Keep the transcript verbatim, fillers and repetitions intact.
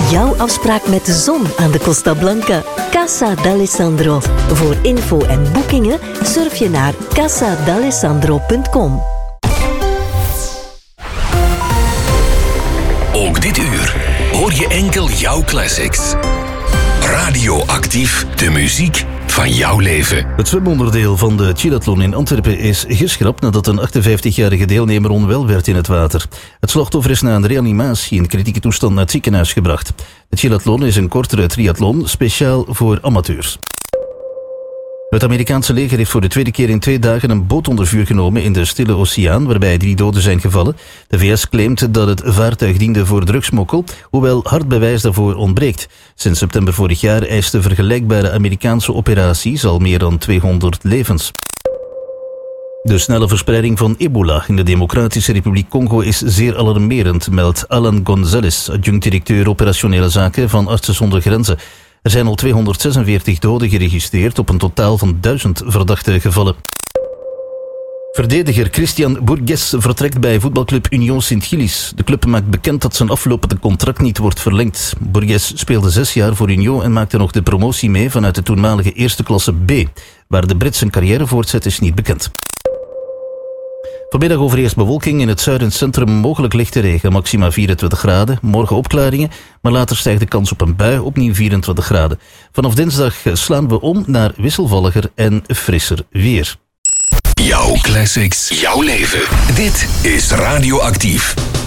Jouw afspraak met de zon aan de Costa Blanca. Casa d'Alessandro. Voor info en boekingen surf je naar casa d'alessandro punt com. Ook dit uur hoor je enkel jouw classics. Radioactief, de muziek van jouw leven. Het zwemonderdeel van de Chilathlon in Antwerpen is geschrapt nadat een achtenvijftigjarige deelnemer onwel werd in het water. Het slachtoffer is na een reanimatie in kritieke toestand naar het ziekenhuis gebracht. De Chilathlon is een kortere triathlon, speciaal voor amateurs. Het Amerikaanse leger heeft voor de tweede keer in twee dagen een boot onder vuur genomen in de Stille Oceaan, waarbij drie doden zijn gevallen. De V S claimt dat het vaartuig diende voor drugsmokkel, hoewel hard bewijs daarvoor ontbreekt. Sinds september vorig jaar eiste vergelijkbare Amerikaanse operaties al meer dan tweehonderd levens. De snelle verspreiding van ebola in de Democratische Republiek Congo is zeer alarmerend, meldt Alan Gonzalez, adjunct-directeur operationele zaken van Artsen zonder Grenzen. Er zijn al tweehonderdzesenveertig doden geregistreerd op een totaal van duizend verdachte gevallen. Verdediger Christian Burgues vertrekt bij voetbalclub Union Sint-Gilles. De club maakt bekend dat zijn aflopende contract niet wordt verlengd. Burgues speelde zes jaar voor Union en maakte nog de promotie mee vanuit de toenmalige eerste klasse B. Waar de Brit zijn carrière voortzet is niet bekend. Vanmiddag overheerst bewolking in het zuiden centrum, mogelijk lichte regen, maxima vierentwintig graden. Morgen opklaringen, maar later stijgt de kans op een bui, opnieuw vierentwintig graden. Vanaf dinsdag slaan we om naar wisselvalliger en frisser weer. Jouw classics, jouw leven. Dit is Radioactief.